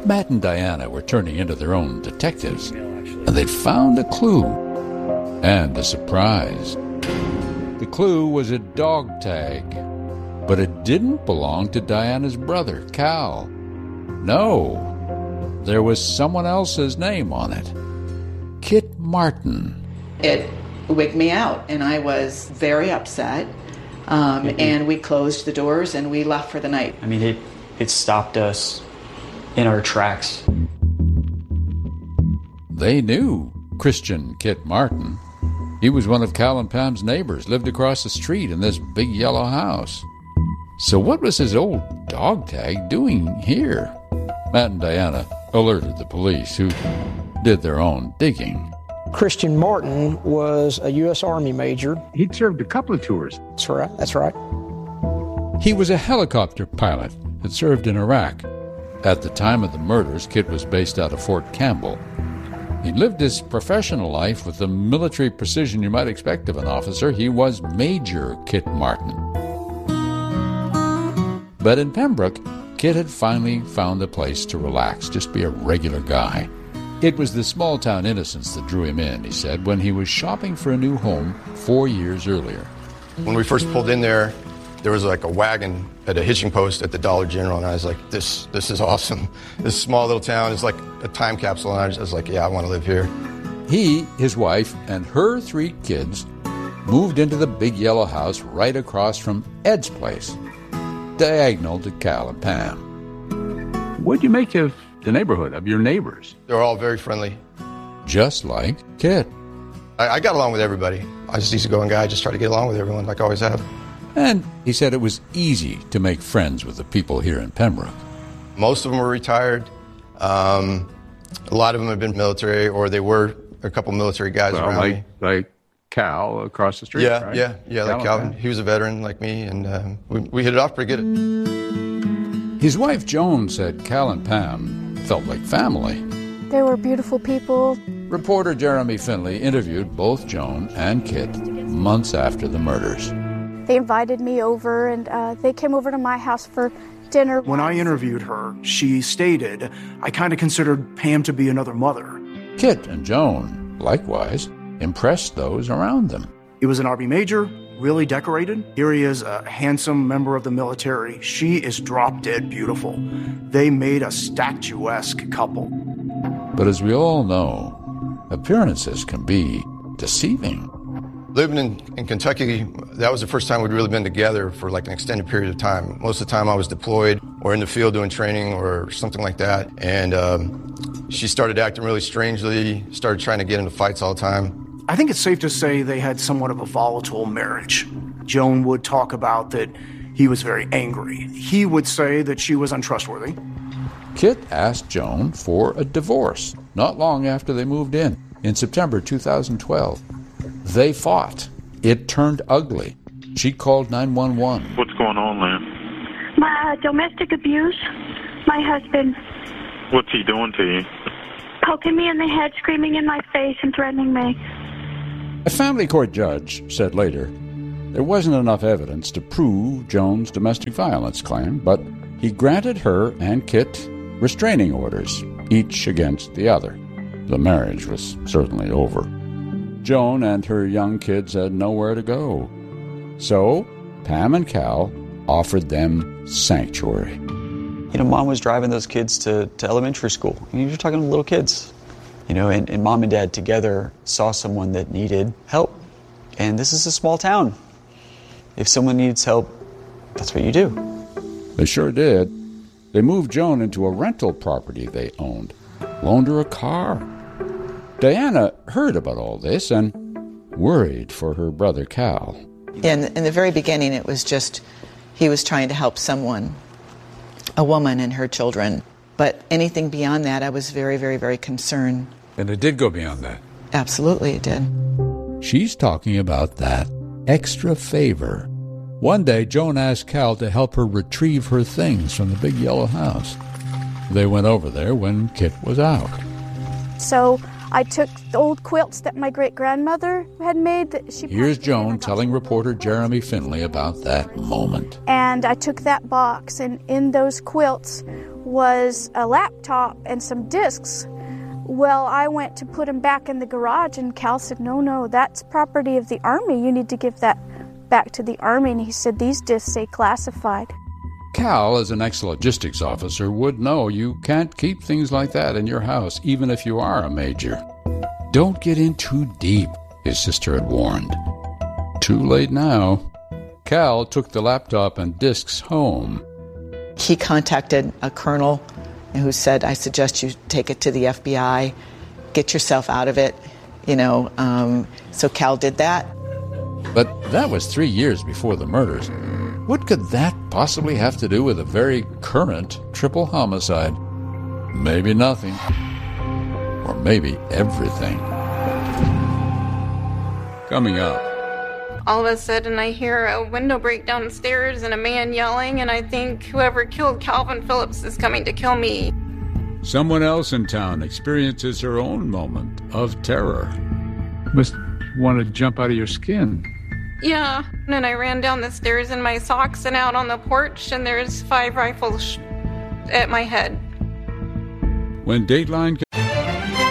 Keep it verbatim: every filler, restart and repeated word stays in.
Matt and Diana were turning into their own detectives, and they'd found a clue and a surprise. The clue was a dog tag, but it didn't belong to Diana's brother, Cal. No, there was someone else's name on it. Kit Martin. It wigged me out, and I was very upset. Um, mm-hmm. And we closed the doors and we left for the night. I mean, it, it stopped us in our tracks. They knew Christian Kit Martin. He was one of Cal and Pam's neighbors, lived across the street in this big yellow house. So what was his old dog tag doing here? Matt and Diana alerted the police, who did their own digging. Christian Martin was a U S Army major. He'd served a couple of tours. That's right. That's right. He was a helicopter pilot that served in Iraq. At the time of the murders, Kit was based out of Fort Campbell. He lived his professional life with the military precision you might expect of an officer. He was Major Kit Martin. But in Pembroke, Kit had finally found a place to relax, just be a regular guy. It was the small-town innocence that drew him in, he said, when he was shopping for a new home four years earlier. When we first pulled in there, there was like a wagon at a hitching post at the Dollar General, and I was like, this this is awesome. This small little town is like a time capsule, and I was like, yeah, I want to live here. He, his wife, and her three kids moved into the big yellow house right across from Ed's place, diagonal to Cal and Pam. What'd you make of the neighborhood, of your neighbors? They were all very friendly. Just like Kit. I, I got along with everybody. I just used to go and guy, just try to get along with everyone like I always have. And he said it was easy to make friends with the people here in Pembroke. Most of them were retired. Um, a lot of them have been military, or they were a couple military guys well, around like, me. Like Cal across the street, yeah, right? Yeah, yeah, Cal like Calvin. He was a veteran like me, and um, we, we hit it off pretty good. His wife, Joan, said Cal and Pam felt like family. They were beautiful people. Reporter Jeremy Finley interviewed both Joan and Kit months after the murders. They invited me over, and uh, they came over to my house for dinner. When I interviewed her, she stated, I kind of considered Pam to be another mother. Kit and Joan, likewise, impressed those around them. He was an Army major, really decorated. Here he is, a handsome member of the military. She is drop-dead beautiful. They made a statuesque couple. But as we all know, appearances can be deceiving. Living in, in Kentucky, that was the first time we'd really been together for like an extended period of time. Most of the time I was deployed or in the field doing training or something like that. And um, she started acting really strangely, started trying to get into fights all the time. I think it's safe to say they had somewhat of a volatile marriage. Joan would talk about that he was very angry. He would say that she was untrustworthy. Kit asked Joan for a divorce not long after they moved in, in September two thousand twelve. They fought. It turned ugly. She called nine one one. What's going on, Lynn? My uh, domestic abuse. My husband. What's he doing to you? Poking me in the head, screaming in my face, and threatening me. A family court judge said later there wasn't enough evidence to prove Joan's domestic violence claim, but he granted her and Kit restraining orders, each against the other. The marriage was certainly over. Joan and her young kids had nowhere to go. So Pam and Cal offered them sanctuary. You know, Mom was driving those kids to, to elementary school. I mean, you're talking to little kids. You know, and, and Mom and Dad together saw someone that needed help. And this is a small town. If someone needs help, that's what you do. They sure did. They moved Joan into a rental property they owned, loaned her a car. Diana heard about all this and worried for her brother Cal. In, in the very beginning, it was just he was trying to help someone, a woman and her children. But anything beyond that, I was very, very, very concerned. And it did go beyond that. Absolutely, it did. She's talking about that extra favor. One day, Joan asked Cal to help her retrieve her things from the big yellow house. They went over there when Kit was out. So I took the old quilts that my great-grandmother had made. That she Here's Joan telling reporter Jeremy Finley about that moment. And I took that box, and in those quilts was a laptop and some discs. Well, I went to put them back in the garage, and Cal said, no, no, that's property of the Army. You need to give that back to the Army. And he said, these discs say classified. Cal, as an ex-logistics officer, would know you can't keep things like that in your house, even if you are a major. Don't get in too deep, his sister had warned. Too late now. Cal took the laptop and discs home. He contacted a colonel who said, I suggest you take it to the F B I, get yourself out of it, you know. Um, so Cal did that. But that was three years before the murders. What could that possibly have to do with a very current triple homicide? Maybe nothing. Or maybe everything. Coming up. All of a sudden I hear a window break downstairs and a man yelling, and I think whoever killed Calvin Phillips is coming to kill me. Someone else in town experiences her own moment of terror. Must want to jump out of your skin. Yeah, and I ran down the stairs in my socks and out on the porch, and there's five rifles sh- at my head. When Dateline